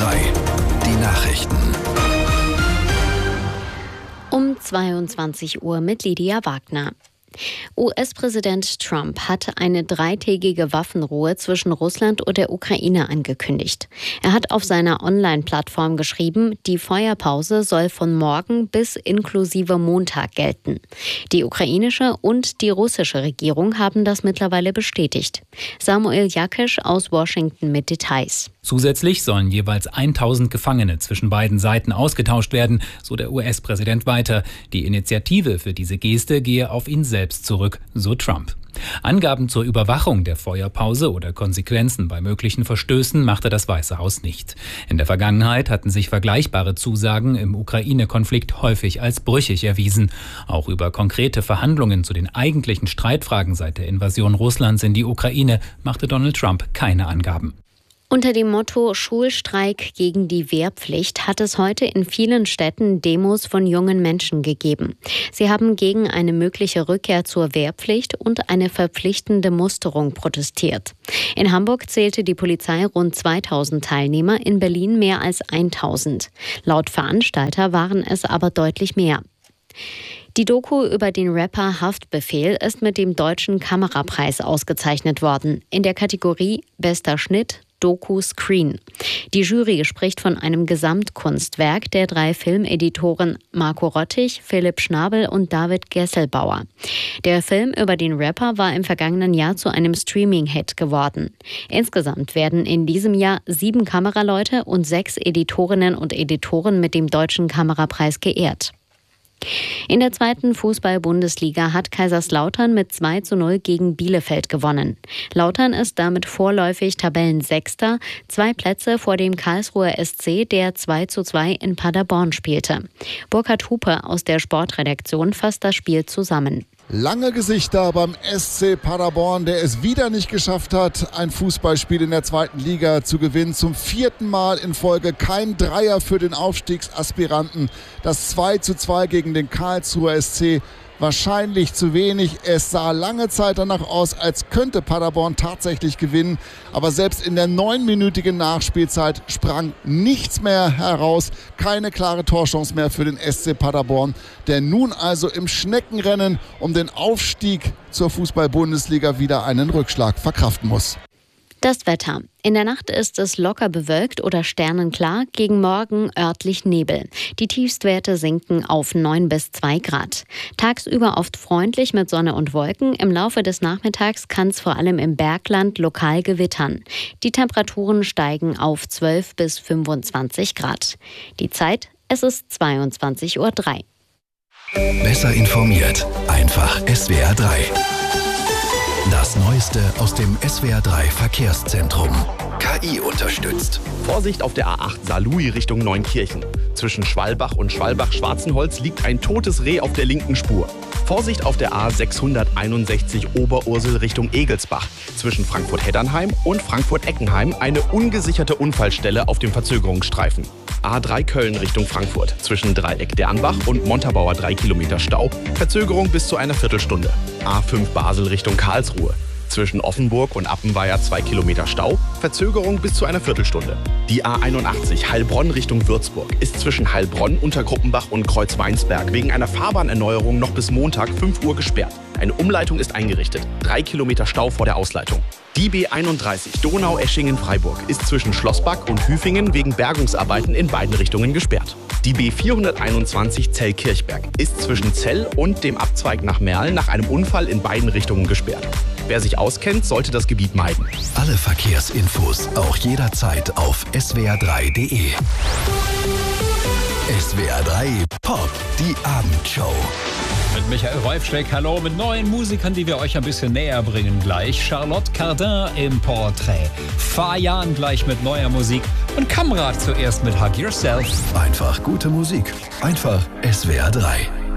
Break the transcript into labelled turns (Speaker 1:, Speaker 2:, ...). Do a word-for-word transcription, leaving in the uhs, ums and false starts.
Speaker 1: drei, die Nachrichten.
Speaker 2: Um zweiundzwanzig Uhr mit Lydia Wagner. U S-Präsident Trump hat eine dreitägige Waffenruhe zwischen Russland und der Ukraine angekündigt. Er hat auf seiner Online-Plattform geschrieben, die Feuerpause soll von morgen bis inklusive Montag gelten. Die ukrainische und die russische Regierung haben das mittlerweile bestätigt. Samuel Jakesch aus Washington mit Details.
Speaker 3: Zusätzlich sollen jeweils tausend Gefangene zwischen beiden Seiten ausgetauscht werden, so der U S-Präsident weiter. Die Initiative für diese Geste gehe auf ihn selbst zurück, so Trump. Angaben zur Überwachung der Feuerpause oder Konsequenzen bei möglichen Verstößen machte das Weiße Haus nicht. In der Vergangenheit hatten sich vergleichbare Zusagen im Ukraine-Konflikt häufig als brüchig erwiesen. Auch über konkrete Verhandlungen zu den eigentlichen Streitfragen seit der Invasion Russlands in die Ukraine machte Donald Trump keine Angaben.
Speaker 2: Unter dem Motto Schulstreik gegen die Wehrpflicht hat es heute in vielen Städten Demos von jungen Menschen gegeben. Sie haben gegen eine mögliche Rückkehr zur Wehrpflicht und eine verpflichtende Musterung protestiert. In Hamburg zählte die Polizei rund zweitausend Teilnehmer, in Berlin mehr als tausend. Laut Veranstalter waren es aber deutlich mehr. Die Doku über den Rapper Haftbefehl ist mit dem Deutschen Kamerapreis ausgezeichnet worden. In der Kategorie Bester Schnitt, Doku Screen. Die Jury spricht von einem Gesamtkunstwerk der drei Filmeditoren Marco Rottig, Philipp Schnabel und David Gesselbauer. Der Film über den Rapper war im vergangenen Jahr zu einem Streaming-Hit geworden. Insgesamt werden in diesem Jahr sieben Kameraleute und sechs Editorinnen und Editoren mit dem Deutschen Kamerapreis geehrt. In der zweiten Fußball-Bundesliga hat Kaiserslautern mit zwei zu null gegen Bielefeld gewonnen. Lautern ist damit vorläufig Tabellensechster, zwei Plätze vor dem Karlsruher S C, der zwei zu zwei in Paderborn spielte. Burkhard Hupe aus der Sportredaktion fasst das Spiel zusammen.
Speaker 4: Lange Gesichter beim S C Paderborn, der es wieder nicht geschafft hat, ein Fußballspiel in der zweiten Liga zu gewinnen. Zum vierten Mal in Folge kein Dreier für den Aufstiegsaspiranten. Das zwei zu zwei gegen den Karlsruher S C. Wahrscheinlich zu wenig. Es sah lange Zeit danach aus, als könnte Paderborn tatsächlich gewinnen. Aber selbst in der neunminütigen Nachspielzeit sprang nichts mehr heraus. Keine klare Torchance mehr für den S C Paderborn, der nun also im Schneckenrennen um den Aufstieg zur Fußball-Bundesliga wieder einen Rückschlag verkraften muss.
Speaker 2: Das Wetter. In der Nacht ist es locker bewölkt oder sternenklar, gegen Morgen örtlich Nebel. Die Tiefstwerte sinken auf neun bis zwei Grad. Tagsüber oft freundlich mit Sonne und Wolken. Im Laufe des Nachmittags kann es vor allem im Bergland lokal gewittern. Die Temperaturen steigen auf zwölf bis fünfundzwanzig Grad. Die Zeit, es ist zweiundzwanzig Uhr drei.
Speaker 1: Besser informiert, einfach S W R drei. Das Neueste aus dem S W R drei Verkehrszentrum. K I unterstützt.
Speaker 5: Vorsicht auf der A acht Saarlouis Richtung Neunkirchen. Zwischen Schwalbach und Schwalbach-Schwarzenholz liegt ein totes Reh auf der linken Spur. Vorsicht auf der A sechshunderteinundsechzig Oberursel Richtung Egelsbach. Zwischen Frankfurt-Heddernheim und Frankfurt-Eckenheim eine ungesicherte Unfallstelle auf dem Verzögerungsstreifen. A drei Köln Richtung Frankfurt. Zwischen Dreieck Dernbach und Montabaur drei Kilometer Stau. Verzögerung bis zu einer Viertelstunde. A fünf Basel Richtung Karlsruhe. Zwischen Offenburg und Appenweier zwei Kilometer Stau. Verzögerung bis zu einer Viertelstunde. Die A einundachtzig Heilbronn Richtung Würzburg ist zwischen Heilbronn, Untergruppenbach und Kreuzweinsberg wegen einer Fahrbahnerneuerung noch bis Montag fünf Uhr gesperrt. Eine Umleitung ist eingerichtet. Drei Kilometer Stau vor der Ausleitung. Die B einunddreißig Donau-Eschingen-Freiburg ist zwischen Schlossback und Hüfingen wegen Bergungsarbeiten in beiden Richtungen gesperrt. Die B vierhunderteinundzwanzig Zell-Kirchberg ist zwischen Zell und dem Abzweig nach Merl nach einem Unfall in beiden Richtungen gesperrt. Wer sich auskennt, sollte das Gebiet meiden.
Speaker 1: Alle Verkehrsinfos auch jederzeit auf S W R drei punkt de. S W R drei Pop, die Abendshow.
Speaker 6: Mit Michael Wolfschleck, hallo, mit neuen Musikern, die wir euch ein bisschen näher bringen gleich. Charlotte Cardin im Porträt. Fajan gleich mit neuer Musik und Kamrat zuerst mit Hug Yourself.
Speaker 1: Einfach gute Musik. Einfach S W R drei.